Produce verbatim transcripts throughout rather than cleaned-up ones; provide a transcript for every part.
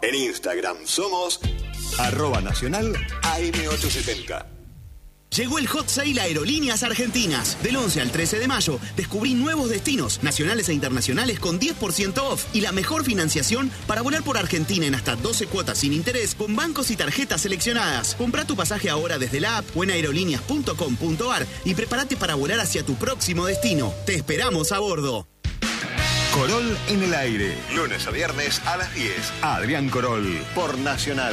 En Instagram somos arroba nacional A M ochocientos setenta. Llegó el Hot Sale Aerolíneas Argentinas. Del once al trece de mayo, descubrí nuevos destinos, nacionales e internacionales con diez por ciento off y la mejor financiación para volar por Argentina en hasta doce cuotas sin interés con bancos y tarjetas seleccionadas. Comprá tu pasaje ahora desde la app o en aerolíneas punto com punto ar y prepárate para volar hacia tu próximo destino. Te esperamos a bordo. Corol en el aire. Lunes a viernes a las diez. Adrián Corol por Nacional.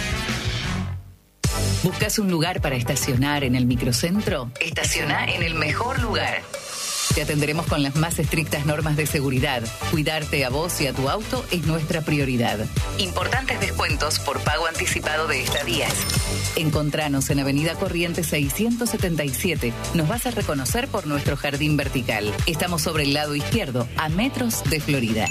¿Buscas un lugar para estacionar en el microcentro? Estaciona en el mejor lugar. Te atenderemos con las más estrictas normas de seguridad. Cuidarte a vos y a tu auto es nuestra prioridad. Importantes descuentos por pago anticipado de estadías. Encontranos en Avenida Corrientes seiscientos setenta y siete. Nos vas a reconocer por nuestro jardín vertical. Estamos sobre el lado izquierdo, a metros de Florida.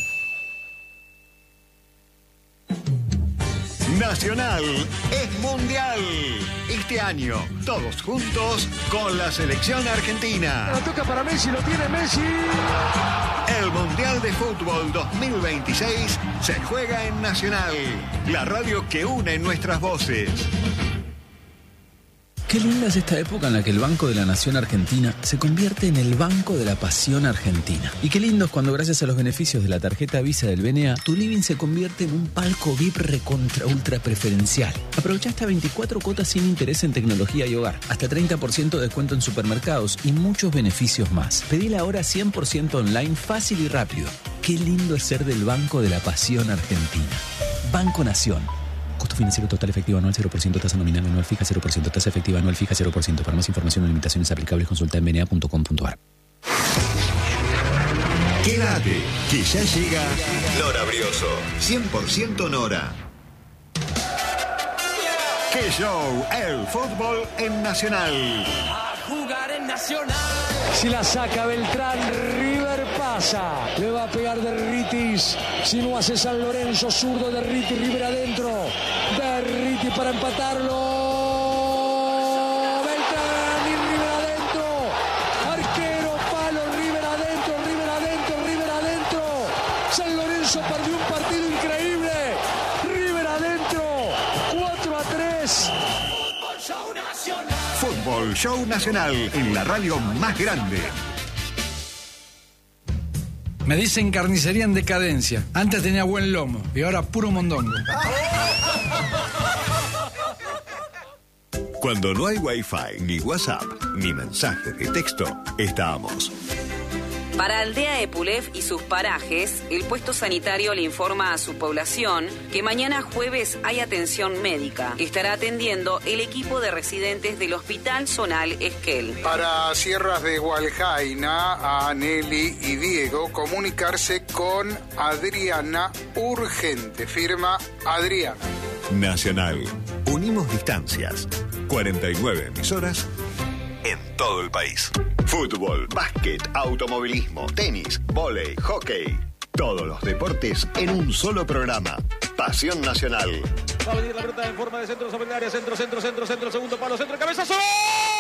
Nacional es mundial. Este año, todos juntos con la selección argentina. La toca para Messi, lo tiene Messi. El Mundial de Fútbol dos mil veintiséis se juega en Nacional, la radio que une nuestras voces. Qué linda es esta época en la que el Banco de la Nación Argentina se convierte en el Banco de la Pasión Argentina. Y qué lindo es cuando, gracias a los beneficios de la tarjeta Visa del B N A, tu living se convierte en un palco V I P recontra ultra preferencial. Aprovecha hasta veinticuatro cuotas sin interés en tecnología y hogar, hasta treinta por ciento de descuento en supermercados y muchos beneficios más. Pedila ahora cien por ciento online, fácil y rápido. Qué lindo es ser del Banco de la Pasión Argentina. Banco Nación. Costo financiero total efectivo anual cero por ciento, tasa nominal anual fija cero por ciento, tasa efectiva anual fija cero por ciento. Para más información o limitaciones aplicables consulta en b n a punto com punto ar. Quédate, que ya llega Nora Brioso. cien por ciento Nora. ¡Qué show! El fútbol en Nacional. A jugar en Nacional. Si la saca Beltrán, River pasa. Le va a pegar Derritis. Si no hace San Lorenzo, zurdo Derritis, River adentro. Derritis para empatarlo. Beltrán y River adentro. Arquero, palo, River adentro, River adentro, River adentro. San Lorenzo perdió un partido increíble. River adentro. cuatro a tres. Fútbol Show Nacional. Fútbol Show Nacional en la radio más grande. Me dicen carnicería en decadencia. Antes tenía buen lomo y ahora puro mondongo. Cuando no hay Wi-Fi, ni WhatsApp, ni mensajes de texto, estamos. Para Aldea Epulef y sus parajes, el puesto sanitario le informa a su población que mañana jueves hay atención médica. Estará atendiendo el equipo de residentes del Hospital Zonal Esquel. Para Sierras de Hualjaina, a Nelly y Diego, comunicarse con Adriana urgente. Firma Adriana. Nacional. Unimos distancias. cuarenta y nueve emisoras en todo el país. Fútbol, básquet, automovilismo, tenis, vóley, hockey. Todos los deportes en un solo programa. Pasión Nacional. Va a venir la pelota en forma de centro sobre el área. Centro, centro, centro, centro, segundo palo, centro, cabezazo. ¡Gol!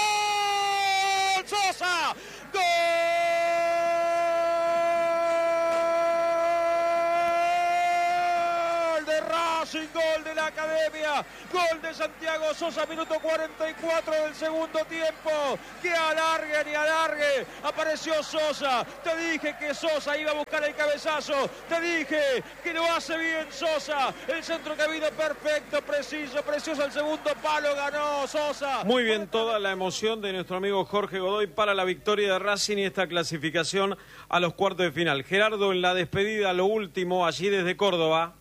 ¡Sosa! ¡Gol! De Racing, gol de la Academia. Gol de Santiago Sosa, minuto cuarenta y cuatro del segundo tiempo. Que alargue ni alargue. Apareció Sosa. Te dije que Sosa iba a buscar el cabezazo. Te dije que lo hace bien Sosa. El centro que vino perfecto, preciso, precioso. El segundo palo ganó Sosa. Muy bien, toda la emoción de nuestro amigo Jorge Godoy para la victoria de Racing y esta clasificación a los cuartos de final. Gerardo, en la despedida, lo último, allí desde Córdoba.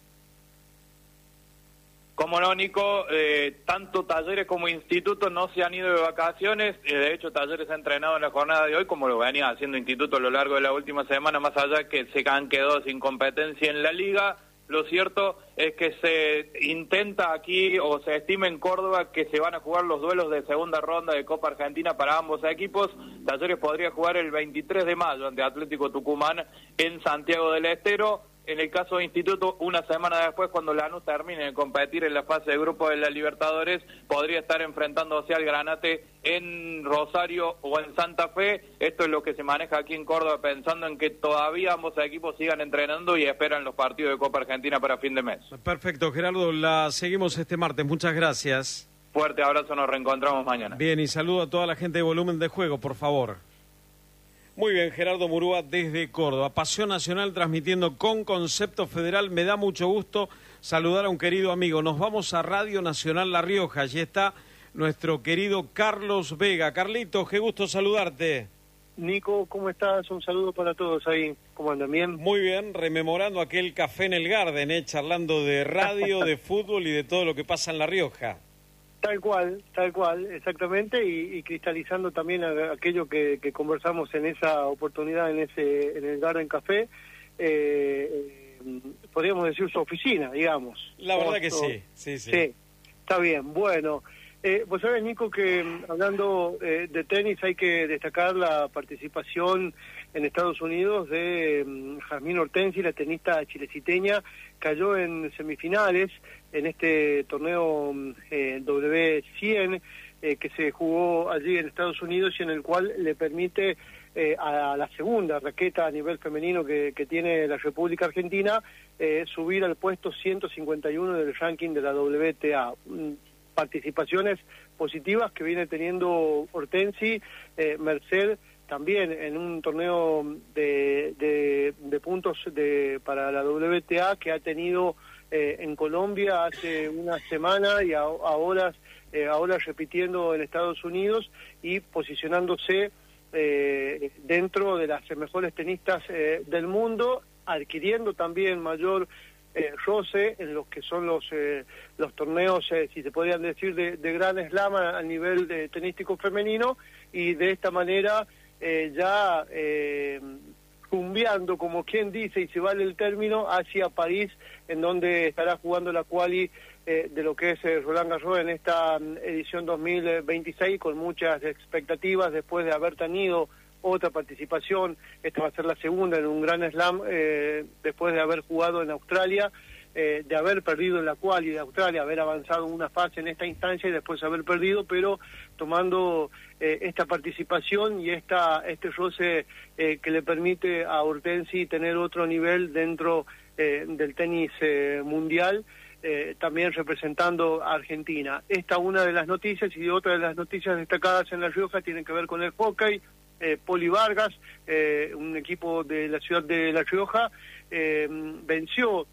Como no, Nico, eh, tanto Talleres como Instituto no se han ido de vacaciones. Eh, de hecho, Talleres ha entrenado en la jornada de hoy, como lo venía haciendo Instituto a lo largo de la última semana, más allá que se han quedado sin competencia en la Liga. Lo cierto es que se intenta aquí, o se estima en Córdoba, que se van a jugar los duelos de segunda ronda de Copa Argentina para ambos equipos. Talleres podría jugar el veintitrés de mayo ante Atlético Tucumán en Santiago del Estero. En el caso de Instituto, una semana después, cuando Lanús termine de competir en la fase de grupo de la Libertadores, podría estar enfrentándose al Granate en Rosario o en Santa Fe. Esto es lo que se maneja aquí en Córdoba, pensando en que todavía ambos equipos sigan entrenando y esperan los partidos de Copa Argentina para fin de mes. Perfecto, Gerardo, la seguimos este martes. Muchas gracias. Fuerte abrazo, nos reencontramos mañana. Bien, y saludo a toda la gente de Volumen de Juego, por favor. Muy bien, Gerardo Murúa desde Córdoba. Pasión Nacional transmitiendo con Concepto Federal. Me da mucho gusto saludar a un querido amigo. Nos vamos a Radio Nacional La Rioja. Allí está nuestro querido Carlos Vega. Carlitos, qué gusto saludarte. Nico, ¿cómo estás? Un saludo para todos ahí. ¿Cómo andan? ¿Bien? Muy bien, rememorando aquel café en el Garden, ¿eh? Charlando de radio, de fútbol y de todo lo que pasa en La Rioja. Tal cual, tal cual, exactamente, y, y cristalizando también a, aquello que, que conversamos en esa oportunidad, en ese en el Garden Café, eh, eh, podríamos decir su oficina, digamos. La verdad que sí, sí, sí. Sí, está bien, bueno. Eh, vos sabés, Nico, que hablando eh, de tenis hay que destacar la participación en Estados Unidos de um, Jazmín Hortensi, la tenista chileciteña, cayó en semifinales en este torneo eh, W cien eh, que se jugó allí en Estados Unidos y en el cual le permite eh, a la segunda raqueta a nivel femenino que, que tiene la República Argentina eh, subir al puesto ciento cincuenta y uno del ranking de la W T A. Participaciones positivas que viene teniendo Hortensi, eh, Merced también en un torneo de, de, de puntos de, para la W T A que ha tenido eh, en Colombia hace una semana y a, ahora, eh, ahora repitiendo en Estados Unidos y posicionándose eh, dentro de las mejores tenistas eh, del mundo, adquiriendo también mayor eh, roce en los que son los eh, los torneos, eh, si se podrían decir, de, de Gran Slam a, a nivel de tenístico femenino, y de esta manera eh, ya eh, rumbeando, como quien dice, y se vale el término, hacia París, en donde estará jugando la quali eh, de lo que es eh, Roland Garros en esta um, edición dos mil veintiséis, con muchas expectativas después de haber tenido otra participación. Esta va a ser la segunda en un Gran Slam, eh, después de haber jugado en Australia, eh, de haber perdido en la quali de Australia, haber avanzado una fase en esta instancia y después haber perdido, pero tomando eh, esta participación y esta este roce eh, que le permite a Hortensi tener otro nivel dentro eh, del tenis eh, mundial, eh, también representando a Argentina. Esta una de las noticias, y otra de las noticias destacadas en La Rioja tienen que ver con el hockey. Eh, Poli Vargas, eh, un equipo de la ciudad de La Rioja, eh, venció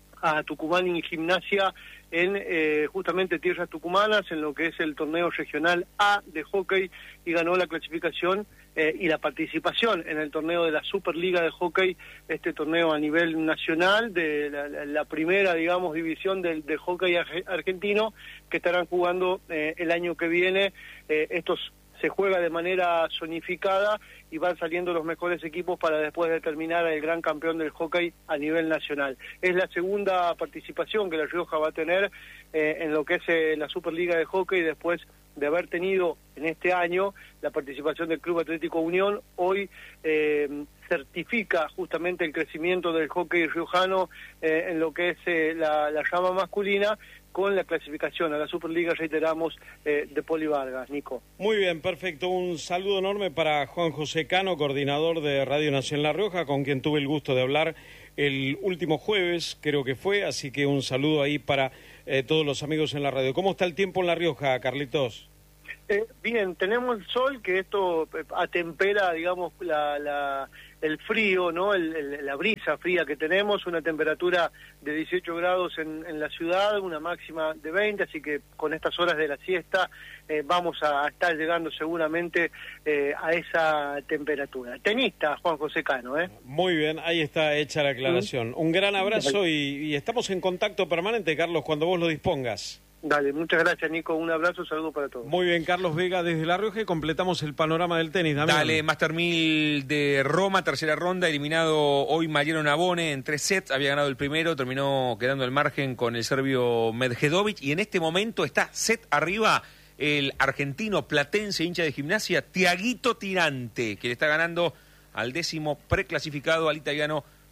a Tucumán y Gimnasia en eh, justamente tierras tucumanas, en lo que es el torneo regional A de hockey, y ganó la clasificación eh, y la participación en el torneo de la Superliga de Hockey, este torneo a nivel nacional, de la, la, la primera, digamos, división del, del hockey argentino, que estarán jugando eh, el año que viene. Eh, estos se juega de manera zonificada y van saliendo los mejores equipos para después determinar al gran campeón del hockey a nivel nacional. Es la segunda participación que La Rioja va a tener eh, en lo que es eh, la Superliga de Hockey, después de haber tenido en este año la participación del Club Atlético Unión. Hoy eh, certifica justamente el crecimiento del hockey riojano eh, en lo que es eh, la, la rama masculina, con la clasificación a la Superliga, reiteramos, eh, de Poli Vargas. Nico. Muy bien, perfecto. Un saludo enorme para Juan José Cano, coordinador de Radio Nacional La Rioja, con quien tuve el gusto de hablar el último jueves, creo que fue, así que un saludo ahí para eh, todos los amigos en la radio. ¿Cómo está el tiempo en La Rioja, Carlitos? Eh, bien, tenemos el sol, que esto atempera, digamos, la, la, el frío, ¿no? El, el, la brisa fría que tenemos, una temperatura de dieciocho grados en, en la ciudad, una máxima de veinte, así que con estas horas de la siesta eh, vamos a estar llegando seguramente eh, a esa temperatura. Tenista, Juan José Cano, ¿eh? Muy bien, ahí está hecha la aclaración. ¿Sí? Un gran abrazo y, y estamos en contacto permanente, Carlos, cuando vos lo dispongas. Dale, muchas gracias, Nico. Un abrazo, saludo para todos. Muy bien, Carlos Vega desde La Rioja, y completamos el panorama del tenis. Damián. Dale, Master mil de Roma, tercera ronda, eliminado hoy Mariano Navone en tres sets, había ganado el primero, terminó quedando al margen con el serbio Medjedovic, y en este momento está set arriba el argentino platense, hincha de Gimnasia, Tiaguito Tirante, que le está ganando al décimo preclasificado, al italiano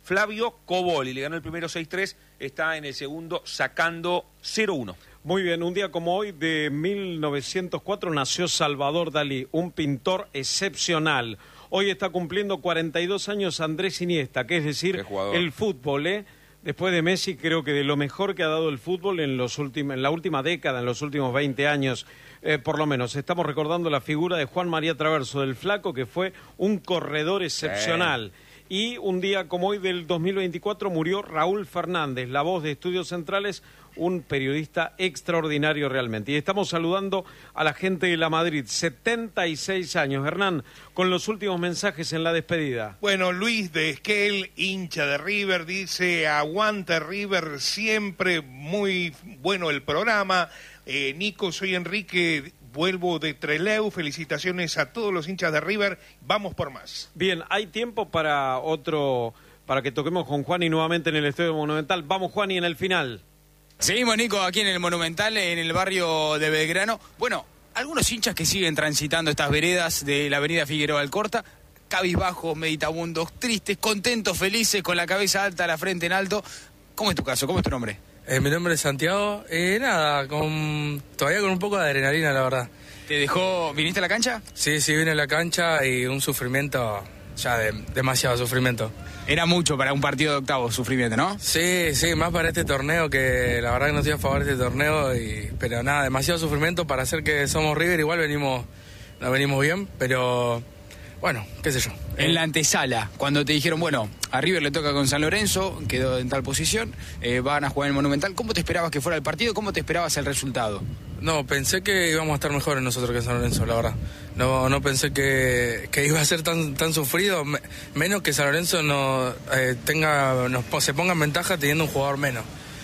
Flavio Coboli. Le ganó el primero seis tres, está en el segundo sacando cero uno. Muy bien, un día como hoy de mil novecientos cuatro nació Salvador Dalí, un pintor excepcional. Hoy está cumpliendo cuarenta y dos años Andrés Iniesta, que es decir, el fútbol, ¿eh? Después de Messi, creo que de lo mejor que ha dado el fútbol en, los últimos, en la última década, en los últimos veinte años, eh, por lo menos. Estamos recordando la figura de Juan María Traverso, del Flaco, que fue un corredor excepcional. Sí. Y un día como hoy del dos mil veinticuatro murió Raúl Fernández, la voz de Estudios Centrales, un periodista extraordinario realmente. Y estamos saludando a la gente de la Madrid, setenta y seis años. Hernán, con los últimos mensajes en la despedida. Bueno, Luis de Esquel, hincha de River, dice, aguanta River, siempre muy bueno el programa. Eh, Nico, soy Enrique, vuelvo de Trelew, felicitaciones a todos los hinchas de River, vamos por más. Bien, hay tiempo para otro, para que toquemos con Juani nuevamente en el Estadio Monumental. Vamos, Juani, en el final. Seguimos, Nico, aquí en el Monumental, en el barrio de Belgrano. Bueno, algunos hinchas que siguen transitando estas veredas de la avenida Figueroa Alcorta, cabizbajos, meditabundos, tristes, contentos, felices, con la cabeza alta, la frente en alto. ¿Cómo es tu caso? ¿Cómo es tu nombre? Eh, mi nombre es Santiago. Eh, nada, con, todavía con un poco de adrenalina, la verdad. ¿Te dejó, viniste a la cancha? Sí, sí, vine a la cancha y un sufrimiento, ya de, demasiado sufrimiento. Era mucho para un partido de octavos, sufrimiento, ¿no? Sí, sí, más para este torneo, que la verdad que no estoy a favor de este torneo, y, pero nada, demasiado sufrimiento para hacer que somos River, igual venimos, no venimos bien, pero bueno, qué sé yo. En la antesala, cuando te dijeron, bueno, a River le toca con San Lorenzo, quedó en tal posición, eh, van a jugar en el Monumental, ¿cómo te esperabas que fuera el partido? ¿Cómo te esperabas el resultado? No, pensé que íbamos a estar mejores nosotros que San Lorenzo, la verdad. No, no pensé que, que iba a ser tan tan sufrido, me, menos que San Lorenzo no eh, tenga nos, se ponga en ventaja teniendo un jugador menos.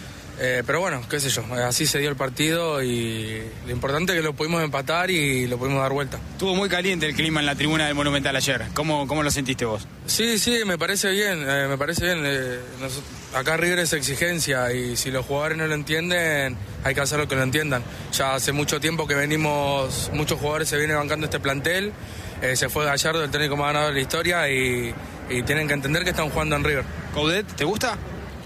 Eh, pero bueno, qué sé yo, así se dio el partido y lo importante es que lo pudimos empatar y lo pudimos dar vuelta. Estuvo muy caliente el clima en la tribuna del Monumental ayer. ¿Cómo, cómo lo sentiste vos? Sí, sí, me parece bien, eh, me parece bien. Eh, nos, acá River es exigencia y si los jugadores no lo entienden, hay que hacerlo que lo entiendan. Ya hace mucho tiempo que venimos, muchos jugadores se vienen bancando este plantel. Eh, se fue Gallardo, el técnico más ganador de la historia, y, y tienen que entender que están jugando en River. ¿Coudet, te gusta?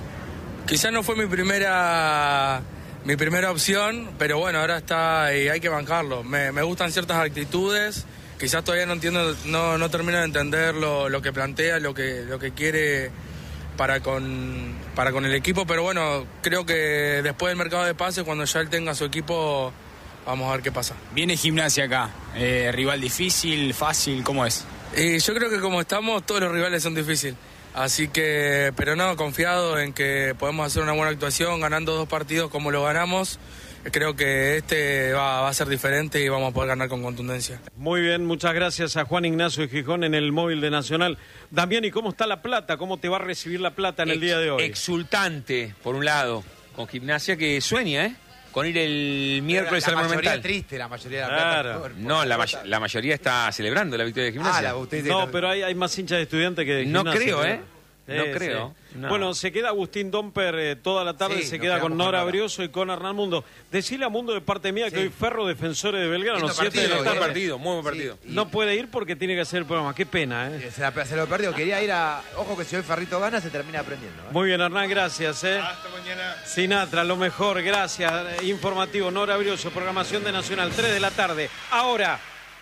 Quizás no fue mi primera mi primera opción, pero bueno, ahora está y hay que bancarlo. Me, me gustan ciertas actitudes, quizás todavía no entiendo, no, no termino de entender lo, lo que plantea, lo que, lo que quiere para con, para con el equipo, pero bueno, creo que después del mercado de pases, cuando ya él tenga su equipo, vamos a ver qué pasa. Viene Gimnasia acá, eh, rival difícil, fácil, ¿cómo es? Y yo creo que como estamos, todos los rivales son difíciles. Así que, pero no, confiado en que podemos hacer una buena actuación, ganando dos partidos como lo ganamos. Creo que este va, va a ser diferente y vamos a poder ganar con contundencia. Muy bien, muchas gracias a Juan Ignacio de Gijón en el móvil de Nacional. Damián, ¿y cómo está La Plata? ¿Cómo te va a recibir La Plata en Ex, el día de hoy? Exultante, por un lado, con Gimnasia que sueña, ¿eh? Con ir el miércoles al Monumental. La mayoría triste, la mayoría de La Plata. Claro. Por, por no, la, may la mayoría está celebrando la victoria de Gimnasia. Ah, la, no, pero hay, hay más hinchas de Estudiantes que de No Gimnasia, creo, ¿eh? Sí, no creo. Sí. No. Bueno, se queda Agustín Domper eh, toda la tarde, sí, se queda con Nora Brioso y con Hernán Mundo. Decile a Mundo de parte mía sí. que hoy Ferro Defensores de Belgrano, siete de la tarde. Buen partido, muy buen partido. Sí. No puede ir porque tiene que hacer el programa, qué pena, ¿eh? Se, la, se lo perdió, quería ir a... Ojo que si hoy Ferrito gana se termina aprendiendo. ¿eh? Muy bien, Hernán, gracias, ¿eh? Hasta mañana. Sinatra, lo mejor, gracias. Informativo, Nora Brioso, programación de Nacional, tres de la tarde. Ahora...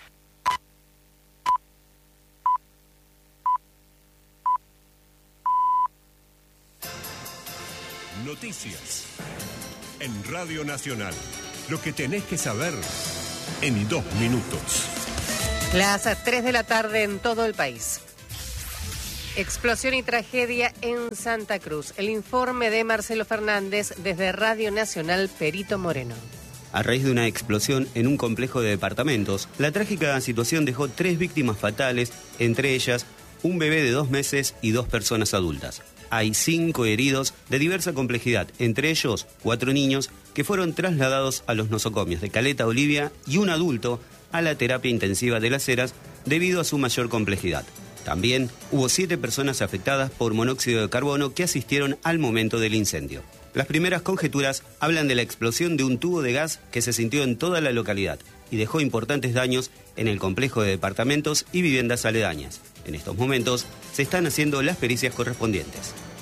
Noticias en Radio Nacional. Lo que tenés que saber en dos minutos. Las tres de la tarde en todo el país. Explosión y tragedia en Santa Cruz. El informe de Marcelo Fernández desde Radio Nacional, Perito Moreno. A raíz de una explosión en un complejo de departamentos, la trágica situación dejó tres víctimas fatales, entre ellas un bebé de dos meses y dos personas adultas. Hay cinco heridos de diversa complejidad, entre ellos cuatro niños que fueron trasladados a los nosocomios de Caleta Olivia y un adulto a la terapia intensiva de Las Heras debido a su mayor complejidad. También hubo siete personas afectadas por monóxido de carbono que asistieron al momento del incendio. Las primeras conjeturas hablan de la explosión de un tubo de gas que se sintió en toda la localidad y dejó importantes daños en el complejo de departamentos y viviendas aledañas. En estos momentos se están haciendo las pericias correspondientes.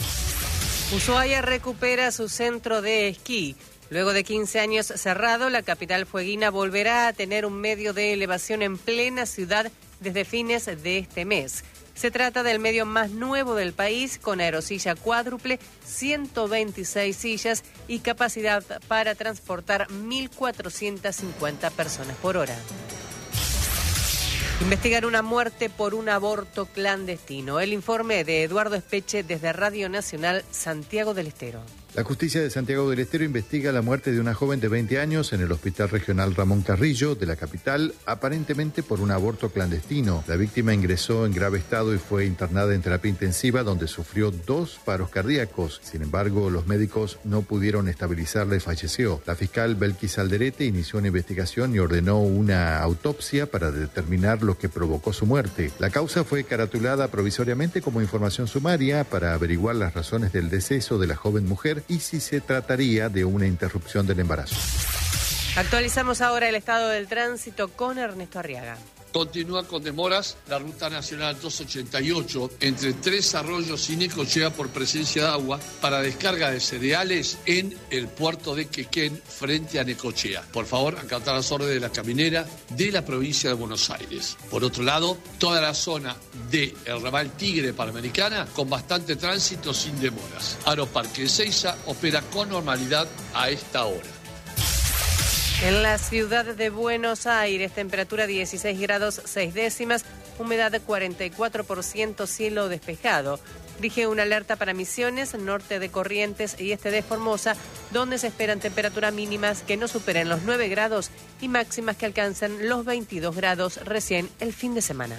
Ushuaia recupera su centro de esquí. Luego de quince años cerrado, la capital fueguina volverá a tener un medio de elevación en plena ciudad desde fines de este mes. Se trata del medio más nuevo del país, con aerosilla cuádruple, ciento veintiséis sillas y capacidad para transportar mil cuatrocientas cincuenta personas por hora. Investigar una muerte por un aborto clandestino. El informe de Eduardo Espeche desde Radio Nacional Santiago del Estero. La justicia de Santiago del Estero investiga la muerte de una joven de veinte años en el Hospital Regional Ramón Carrillo de la capital, aparentemente por un aborto clandestino. La víctima ingresó en grave estado y fue internada en terapia intensiva, donde sufrió dos paros cardíacos. Sin embargo, los médicos no pudieron estabilizarla y falleció. La fiscal Belkis Alderete inició una investigación y ordenó una autopsia para determinar lo que provocó su muerte. La causa fue caratulada provisoriamente como información sumaria para averiguar las razones del deceso de la joven mujer y si se trataría de una interrupción del embarazo. Actualizamos ahora el estado del tránsito con Ernesto Arriaga. Continúa con demoras la ruta nacional doscientos ochenta y ocho entre Tres Arroyos y Necochea por presencia de agua para descarga de cereales en el puerto de Quequén frente a Necochea. Por favor, acatar las órdenes de la caminera de la provincia de Buenos Aires. Por otro lado, toda la zona de el ramal Tigre Panamericana con bastante tránsito sin demoras. Aeroparque Ezeiza opera con normalidad a esta hora. En la ciudad de Buenos Aires, temperatura dieciséis grados seis décimas, humedad de cuarenta y cuatro por ciento, cielo despejado. Rige una alerta para Misiones, norte de Corrientes y este de Formosa, donde se esperan temperaturas mínimas que no superen los nueve grados y máximas que alcancen los veintidós grados recién el fin de semana.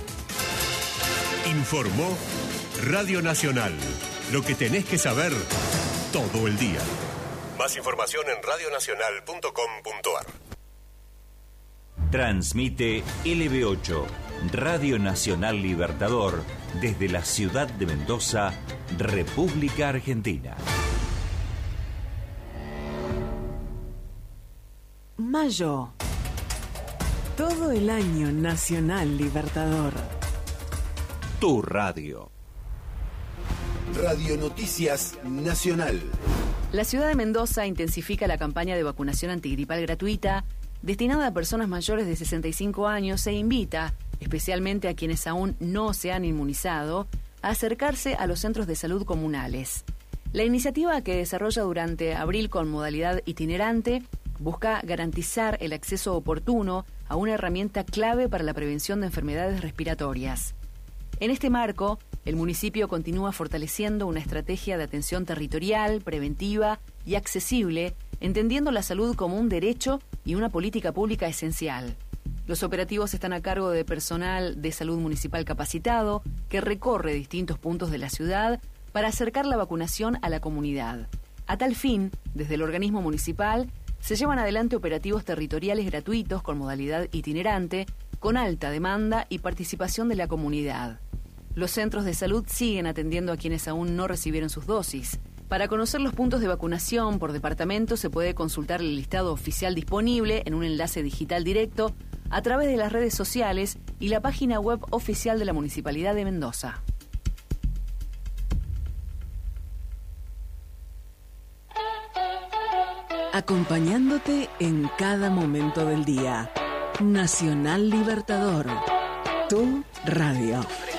Informó Radio Nacional. Lo que tenés que saber todo el día. Más información en radionacional punto com punto ar. Transmite L B ocho, Radio Nacional Libertador, desde la ciudad de Mendoza, República Argentina. Mayo. Todo el año Nacional Libertador. Tu radio. Radio Noticias Nacional. La ciudad de Mendoza intensifica la campaña de vacunación antigripal gratuita destinada a personas mayores de sesenta y cinco años e invita, especialmente a quienes aún no se han inmunizado, a acercarse a los centros de salud comunales. La iniciativa, que desarrolla durante abril con modalidad itinerante, busca garantizar el acceso oportuno a una herramienta clave para la prevención de enfermedades respiratorias. En este marco, el municipio continúa fortaleciendo una estrategia de atención territorial, preventiva y accesible, entendiendo la salud como un derecho y una política pública esencial. Los operativos están a cargo de personal de salud municipal capacitado, que recorre distintos puntos de la ciudad para acercar la vacunación a la comunidad. A tal fin, desde el organismo municipal, se llevan adelante operativos territoriales gratuitos con modalidad itinerante, con alta demanda y participación de la comunidad. Los centros de salud siguen atendiendo a quienes aún no recibieron sus dosis. Para conocer los puntos de vacunación por departamento se puede consultar el listado oficial disponible en un enlace digital directo a través de las redes sociales y la página web oficial de la Municipalidad de Mendoza. Acompañándote en cada momento del día. Nacional Libertador. Tu radio.